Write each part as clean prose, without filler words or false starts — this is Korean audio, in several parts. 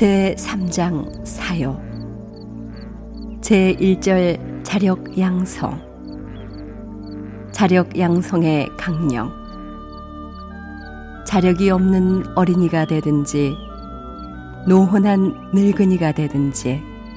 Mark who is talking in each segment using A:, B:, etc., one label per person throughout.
A: 제3장 사요. 제1절 자력양성. 자력양성의 강령. 자력이 없는 어린이가 되든지 노혼한 늙은이가 되든지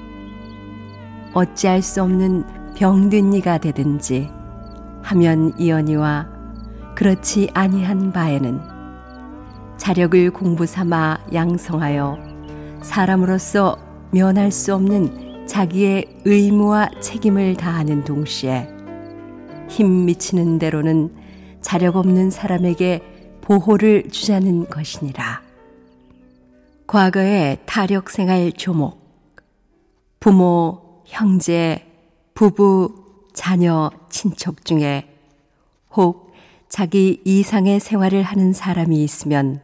A: 어찌할 수 없는 병든 이가 되든지 하면 이언이와 그렇지 아니한 바에는 자력을 공부삼아 양성하여 사람으로서 면할 수 없는 자기의 의무와 책임을 다하는 동시에 힘 미치는 대로는 자력 없는 사람에게 보호를 주자는 것이니라. 과거의 타력생활 조목. 부모, 형제, 부부, 자녀, 친척 중에 혹 자기 이상의 생활을 하는 사람이 있으면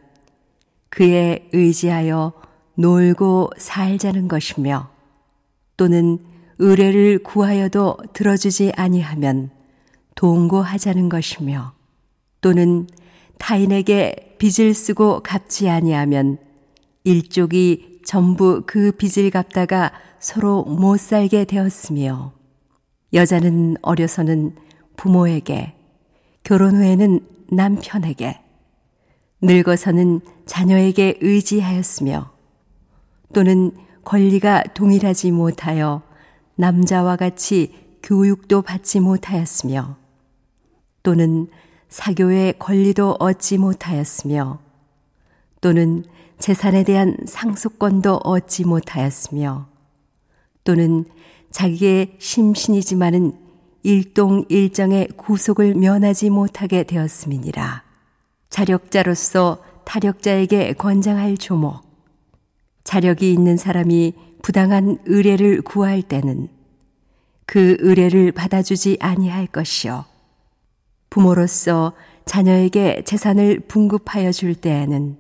A: 그에 의지하여 놀고 살자는 것이며, 또는 의뢰를 구하여도 들어주지 아니하면 동거하자는 것이며, 또는 타인에게 빚을 쓰고 갚지 아니하면 일족이 전부 그 빚을 갚다가 서로 못 살게 되었으며, 여자는 어려서는 부모에게, 결혼 후에는 남편에게, 늙어서는 자녀에게 의지하였으며, 또는 권리가 동일하지 못하여 남자와 같이 교육도 받지 못하였으며, 또는 사교의 권리도 얻지 못하였으며, 또는 재산에 대한 상속권도 얻지 못하였으며, 또는 자기의 심신이지만은 일동일정의 구속을 면하지 못하게 되었음이니라. 자력자로서 타력자에게 권장할 조목. 자력이 있는 사람이 부당한 의뢰를 구할 때는 그 의뢰를 받아주지 아니할 것이요, 부모로서 자녀에게 재산을 분급하여 줄 때에는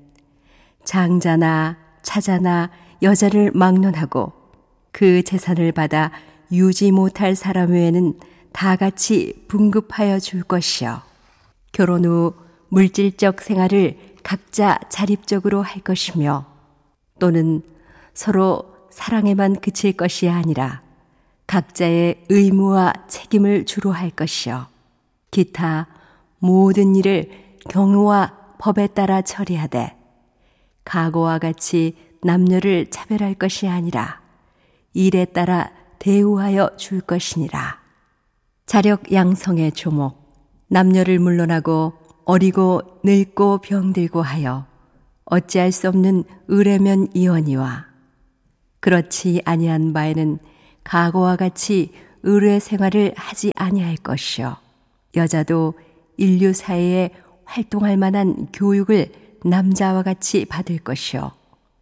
A: 장자나 차자나 여자를 막론하고 그 재산을 받아 유지 못할 사람 외에는 다 같이 분급하여 줄 것이요, 결혼 후 물질적 생활을 각자 자립적으로 할 것이며, 또는 서로 사랑에만 그칠 것이 아니라 각자의 의무와 책임을 주로 할 것이요, 기타 모든 일을 경우와 법에 따라 처리하되 과거와 같이 남녀를 차별할 것이 아니라 일에 따라 대우하여 줄 것이니라. 자력 양성의 조목. 남녀를 물론하고 어리고 늙고 병들고 하여 어찌할 수 없는 의뢰면 이언이와 그렇지 아니한 바에는 과거와 같이 의뢰 생활을 하지 아니할 것이요, 여자도 인류 사회에 활동할 만한 교육을 남자와 같이 받을 것이요,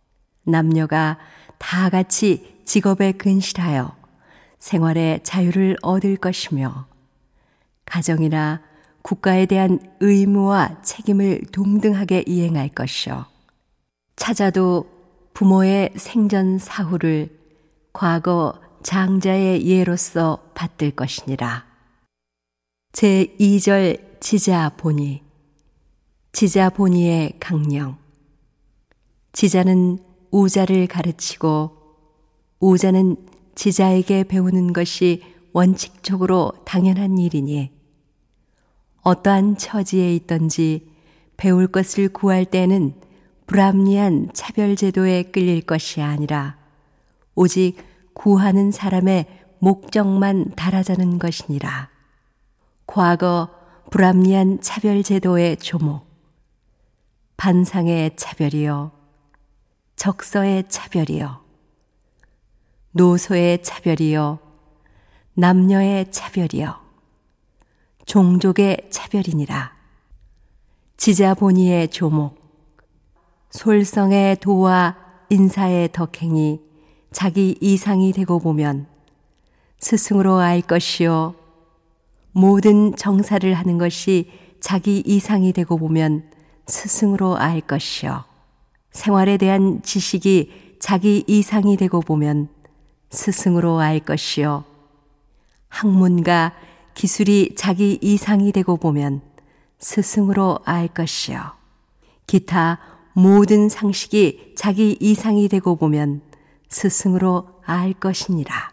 A: 남녀가 다 같이 직업에 근실하여 생활의 자유를 얻을 것이며, 가정이나 국가에 대한 의무와 책임을 동등하게 이행할 것이요, 차자도 부모의 생전 사후를 과거 장자의 예로서 받들 것이니라. 제2절 지자보니. 지자보니의 강령. 지자는 우자를 가르치고 우자는 지자에게 배우는 것이 원칙적으로 당연한 일이니, 어떠한 처지에 있든지 배울 것을 구할 때는 불합리한 차별제도에 끌릴 것이 아니라 오직 구하는 사람의 목적만 달하자는 것이니라. 과거 불합리한 차별제도의 조목. 반상의 차별이요, 적서의 차별이요, 노소의 차별이요, 남녀의 차별이요, 종족의 차별이니라. 지자보니의 조목. 솔성의 도와 인사의 덕행이 자기 이상이 되고 보면 스승으로 알 것이요, 모든 정사를 하는 것이 자기 이상이 되고 보면 스승으로 알 것이요, 생활에 대한 지식이 자기 이상이 되고 보면 스승으로 알 것이요, 학문과 기술이 자기 이상이 되고 보면 스승으로 알 것이요, 기타 모든 상식이 자기 이상이 되고 보면 스승으로 알 것이니라.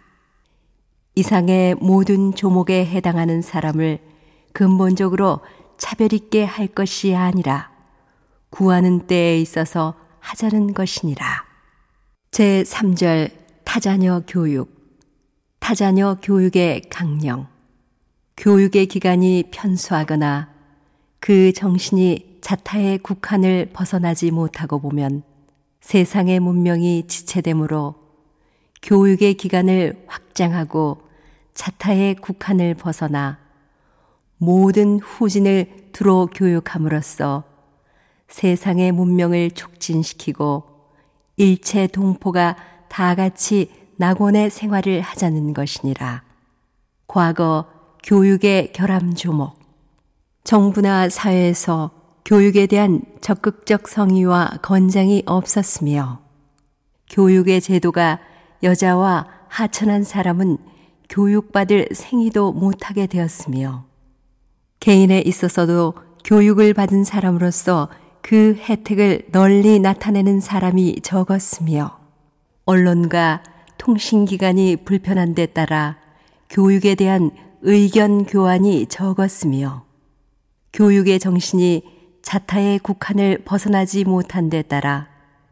A: 이상의 모든 조목에 해당하는 사람을 근본적으로 차별 있게 할 것이 아니라 구하는 때에 있어서 하자는 것이니라. 제3절 타자녀 교육. 타자녀 교육의 강령. 교육의 기간이 편수하거나 그 정신이 자타의 국한을 벗어나지 못하고 보면 세상의 문명이 지체되므로 교육의 기간을 확장하고 자타의 국한을 벗어나 모든 후진을 두루 교육함으로써 세상의 문명을 촉진시키고 일체 동포가 다 같이 낙원의 생활을 하자는 것이니라. 과거 교육의 결함 조목. 정부나 사회에서 교육에 대한 적극적 성의와 권장이 없었으며 교육의 제도가 여자와 하천한 사람은 교육받을 생의도 못하게 되었으며 개인에 있어서도 교육을 받은 사람으로서 그 혜택을 널리 나타내는 사람이 적었으며 언론과 통신기관이 불편한 데 따라 교육에 대한 의견 교환이 적었으며 교육의 정신이 자타의 국한을 벗어나지 못한 데 따라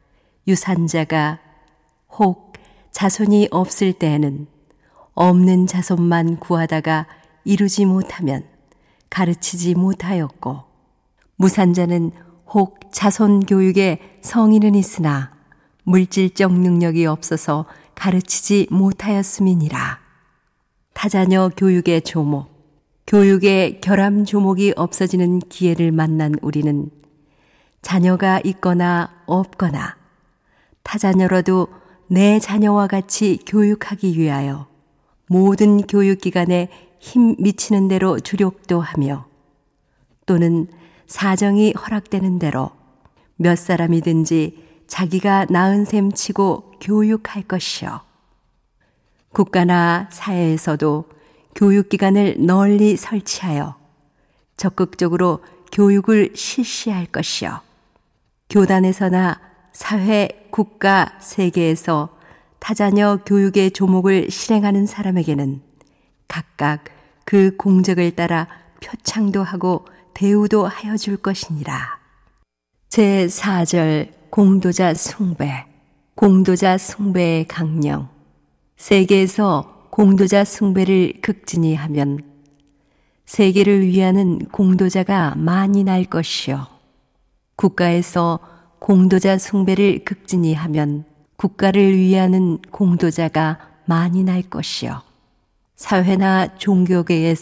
A: 유산자가 혹 자손이 없을 때에는 없는 자손만 구하다가 이루지 못하면 가르치지 못하였고 무산자는 혹 자손 교육에 성의는 있으나 물질적 능력이 없어서 가르치지 못하였음이니라. 타자녀 교육의 조목. 교육의 결함 조목이 없어지는 기회를 만난 우리는 자녀가 있거나 없거나 타자녀로도 내 자녀와 같이 교육하기 위하여 모든 교육기관에 힘 미치는 대로 주력도 하며 또는 사정이 허락되는 대로 몇 사람이든지 자기가 낳은 셈 치고 교육할 것이요. 국가나 사회에서도 교육기관을 널리 설치하여 적극적으로 교육을 실시할 것이요. 교단에서나 사회, 국가, 세계에서 타자녀 교육의 조목을 실행하는 사람에게는 각각 그 공적을 따라 표창도 하고 대우도 하여 줄 것이니라. 제4절 공도자 숭배. 공도자 숭배의 강령. 세계에서 공도자 숭배를 극진히 하면 세계를 위하는 공도자가 많이 날 것이요. 국가에서 공도자 숭배를 극진히 하면 국가를 위하는 공도자가 많이 날 것이요. 사회나 종교계에서